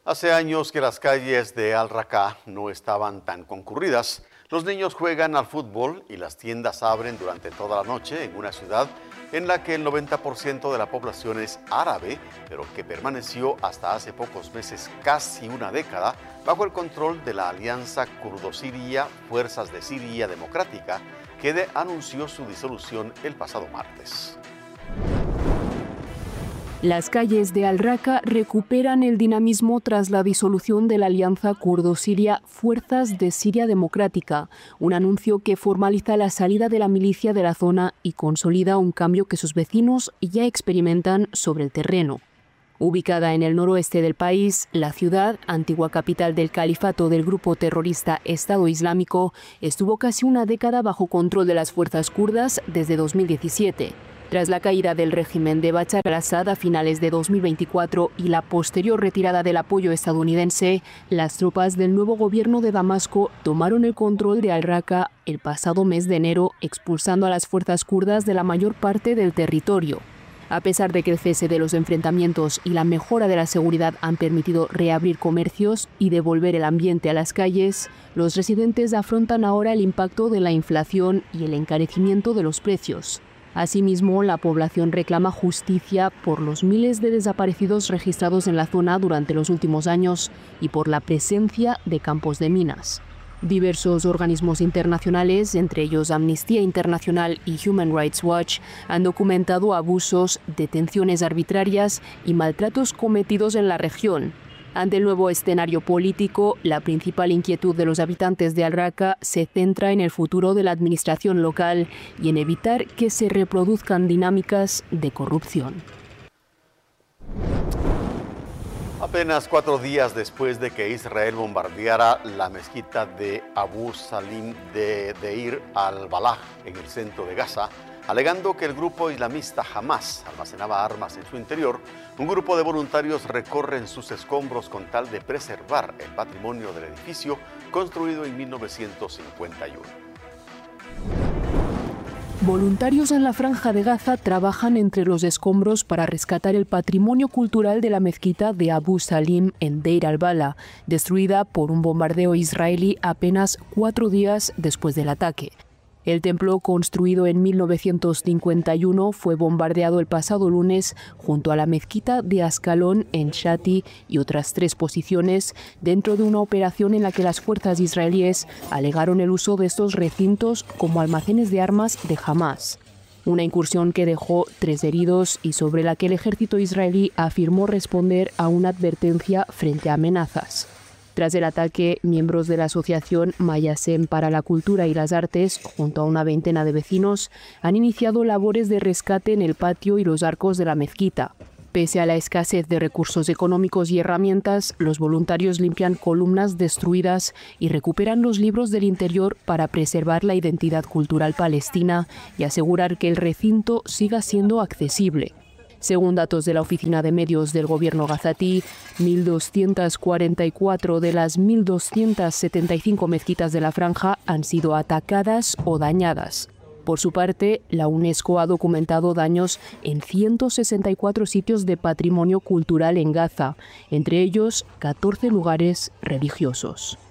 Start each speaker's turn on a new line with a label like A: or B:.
A: Hace años que las calles de Al-Raqqa no estaban tan concurridas. Los niños juegan al fútbol y las tiendas abren durante toda la noche en una ciudad en la que el 90% de la población es árabe, pero que permaneció hasta hace pocos meses, casi una década, bajo el control de la alianza kurdo-siria Fuerzas de Siria Democrática, que anunció su disolución el pasado martes.
B: Las calles de Al-Raqqa recuperan el dinamismo tras la disolución de la alianza kurdo-siria Fuerzas de Siria Democrática, un anuncio que formaliza la salida de la milicia de la zona y consolida un cambio que sus vecinos ya experimentan sobre el terreno. Ubicada en el noroeste del país, la ciudad, antigua capital del califato del grupo terrorista Estado Islámico, estuvo casi una década bajo control de las fuerzas kurdas desde 2017. Tras la caída del régimen de Bashar al-Assad a finales de 2024 y la posterior retirada del apoyo estadounidense, las tropas del nuevo gobierno de Damasco tomaron el control de Al-Raqqa el pasado mes de enero, expulsando a las fuerzas kurdas de la mayor parte del territorio. A pesar de que el cese de los enfrentamientos y la mejora de la seguridad han permitido reabrir comercios y devolver el ambiente a las calles, los residentes afrontan ahora el impacto de la inflación y el encarecimiento de los precios. Asimismo, la población reclama justicia por los miles de desaparecidos registrados en la zona durante los últimos años y por la presencia de campos de minas. Diversos organismos internacionales, entre ellos Amnistía Internacional y Human Rights Watch, han documentado abusos, detenciones arbitrarias y maltratos cometidos en la región. Ante el nuevo escenario político, la principal inquietud de los habitantes de Al-Raqqa se centra en el futuro de la administración local y en evitar que se reproduzcan dinámicas de corrupción.
A: Apenas 4 días después de que Israel bombardeara la mezquita de Abu Salim de Deir al-Balah en el centro de Gaza, alegando que el grupo islamista Hamas almacenaba armas en su interior, un grupo de voluntarios recorren sus escombros con tal de preservar el patrimonio del edificio construido en 1951.
B: Voluntarios en la Franja de Gaza trabajan entre los escombros para rescatar el patrimonio cultural de la mezquita de Abu Salim en Deir al-Balah, destruida por un bombardeo israelí apenas 4 días después del ataque. El templo, construido en 1951, fue bombardeado el pasado lunes junto a la mezquita de Ascalón en Shati y otras 3 posiciones dentro de una operación en la que las fuerzas israelíes alegaron el uso de estos recintos como almacenes de armas de Hamas. Una incursión que dejó 3 heridos y sobre la que el ejército israelí afirmó responder a una advertencia frente a amenazas. Tras el ataque, miembros de la asociación Mayasem para la Cultura y las Artes, junto a una veintena de vecinos, han iniciado labores de rescate en el patio y los arcos de la mezquita. Pese a la escasez de recursos económicos y herramientas, los voluntarios limpian columnas destruidas y recuperan los libros del interior para preservar la identidad cultural palestina y asegurar que el recinto siga siendo accesible. Según datos de la Oficina de Medios del Gobierno gazatí, 1.244 de las 1.275 mezquitas de la franja han sido atacadas o dañadas. Por su parte, la UNESCO ha documentado daños en 164 sitios de patrimonio cultural en Gaza, entre ellos 14 lugares religiosos.